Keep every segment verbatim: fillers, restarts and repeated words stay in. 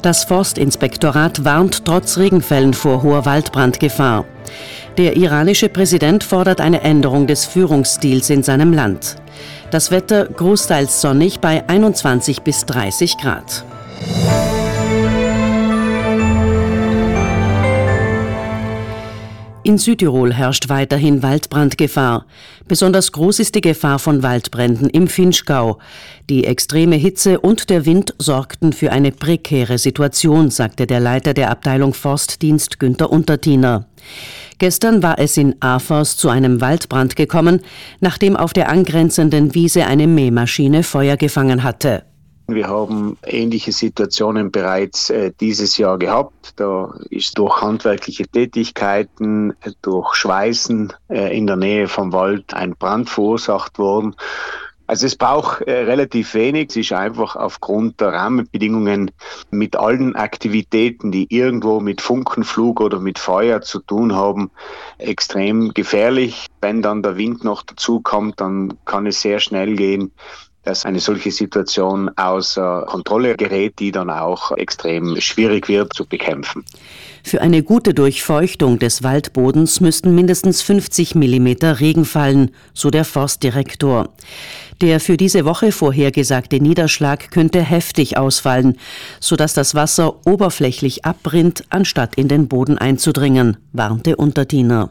Das Forstinspektorat warnt trotz Regenfällen vor hoher Waldbrandgefahr. Der iranische Präsident fordert eine Änderung des Führungsstils in seinem Land. Das Wetter großteils sonnig bei einundzwanzig bis dreißig Grad. In Südtirol herrscht weiterhin Waldbrandgefahr. Besonders groß ist die Gefahr von Waldbränden im Vinschgau. Die extreme Hitze und der Wind sorgten für eine prekäre Situation, sagte der Leiter der Abteilung Forstdienst Günther Untertiner. Gestern war es in Afers zu einem Waldbrand gekommen, nachdem auf der angrenzenden Wiese eine Mähmaschine Feuer gefangen hatte. Wir haben ähnliche Situationen bereits äh, dieses Jahr gehabt. Da ist durch handwerkliche Tätigkeiten, durch Schweißen äh, in der Nähe vom Wald ein Brand verursacht worden. Also es braucht äh, relativ wenig. Es ist einfach aufgrund der Rahmenbedingungen mit allen Aktivitäten, die irgendwo mit Funkenflug oder mit Feuer zu tun haben, extrem gefährlich. Wenn dann der Wind noch dazu kommt, dann kann es sehr schnell gehen, dass eine solche Situation außer Kontrolle gerät, die dann auch extrem schwierig wird zu bekämpfen. Für eine gute Durchfeuchtung des Waldbodens müssten mindestens fünfzig Millimeter Regen fallen, so der Forstdirektor. Der für diese Woche vorhergesagte Niederschlag könnte heftig ausfallen, sodass das Wasser oberflächlich abrinnt, anstatt in den Boden einzudringen, warnte Untertiner.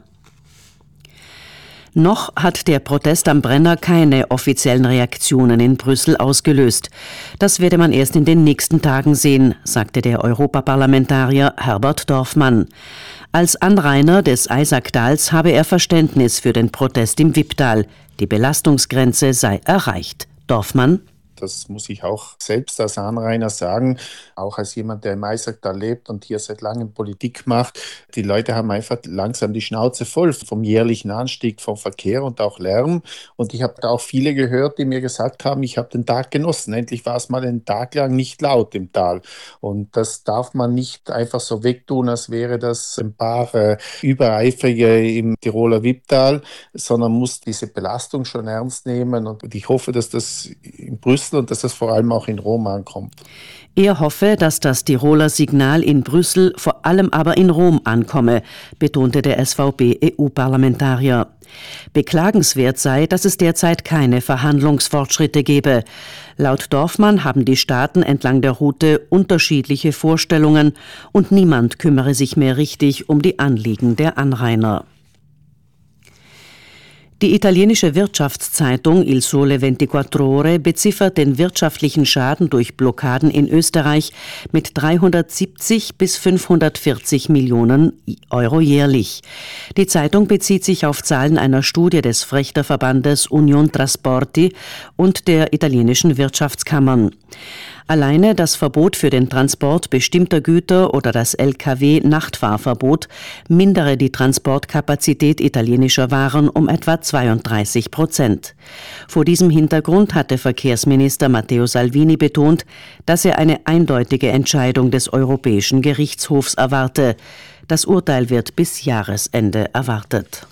Noch hat der Protest am Brenner keine offiziellen Reaktionen in Brüssel ausgelöst. Das werde man erst in den nächsten Tagen sehen, sagte der Europaparlamentarier Herbert Dorfmann. Als Anrainer des Eisackdals habe er Verständnis für den Protest im Wipptal. Die Belastungsgrenze sei erreicht. Dorfmann: Das muss ich auch selbst als Anrainer sagen, auch als jemand, der im Eisacktal lebt und hier seit langem Politik macht. Die Leute haben einfach langsam die Schnauze voll vom jährlichen Anstieg von Verkehr und auch Lärm. Und ich habe da auch viele gehört, die mir gesagt haben, ich habe den Tag genossen. Endlich war es mal einen Tag lang nicht laut im Tal. Und das darf man nicht einfach so wegtun, als wäre das ein paar äh, Übereifrige im Tiroler Wipptal, sondern muss diese Belastung schon ernst nehmen. Und ich hoffe, dass das in Brüssel und dass das vor allem auch in Rom ankommt. Er hoffe, dass das Tiroler Signal in Brüssel, vor allem aber in Rom ankomme, betonte der S V B-E U-Parlamentarier. Beklagenswert sei, dass es derzeit keine Verhandlungsfortschritte gebe. Laut Dorfmann haben die Staaten entlang der Route unterschiedliche Vorstellungen und niemand kümmere sich mehr richtig um die Anliegen der Anrainer. Die italienische Wirtschaftszeitung Il Sole ventiquattro Ore beziffert den wirtschaftlichen Schaden durch Blockaden in Österreich mit dreihundertsiebzig bis fünfhundertvierzig Millionen Euro jährlich. Die Zeitung bezieht sich auf Zahlen einer Studie des Frächterverbandes Union Trasporti und der italienischen Wirtschaftskammern. Alleine das Verbot für den Transport bestimmter Güter oder das L K W-Nachtfahrverbot mindere die Transportkapazität italienischer Waren um etwa zweiunddreißig Prozent. Vor diesem Hintergrund hatte Verkehrsminister Matteo Salvini betont, dass er eine eindeutige Entscheidung des Europäischen Gerichtshofs erwarte. Das Urteil wird bis Jahresende erwartet.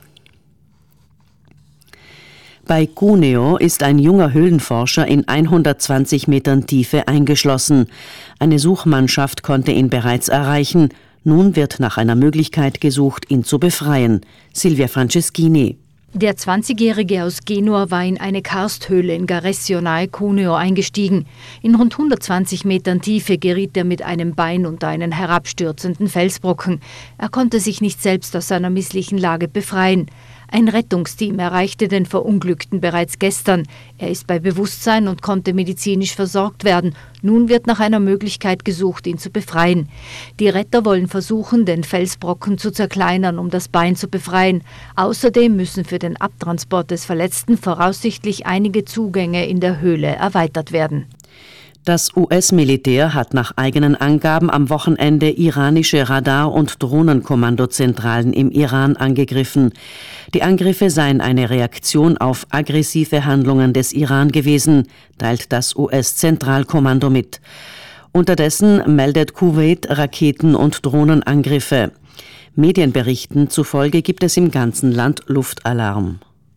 Bei Cuneo ist ein junger Höhlenforscher in hundertzwanzig Metern Tiefe eingeschlossen. Eine Suchmannschaft konnte ihn bereits erreichen. Nun wird nach einer Möglichkeit gesucht, ihn zu befreien. Silvia Franceschini. Der zwanzigjährige aus Genua war in eine Karsthöhle in Garessio nahe Cuneo eingestiegen. In rund hundertzwanzig Metern Tiefe geriet er mit einem Bein unter einen herabstürzenden Felsbrocken. Er konnte sich nicht selbst aus seiner misslichen Lage befreien. Ein Rettungsteam erreichte den Verunglückten bereits gestern. Er ist bei Bewusstsein und konnte medizinisch versorgt werden. Nun wird nach einer Möglichkeit gesucht, ihn zu befreien. Die Retter wollen versuchen, den Felsbrocken zu zerkleinern, um das Bein zu befreien. Außerdem müssen für den Abtransport des Verletzten voraussichtlich einige Zugänge in der Höhle erweitert werden. Das U S-Militär hat nach eigenen Angaben am Wochenende iranische Radar- und Drohnenkommandozentralen im Iran angegriffen. Die Angriffe seien eine Reaktion auf aggressive Handlungen des Iran gewesen, teilt das U S-Zentralkommando mit. Unterdessen meldet Kuwait Raketen- und Drohnenangriffe. Medienberichten zufolge gibt es im ganzen Land Luftalarm.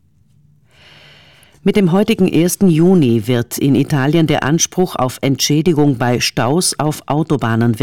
Mit dem heutigen ersten Juni wird in Italien der Anspruch auf Entschädigung bei Staus auf Autobahnen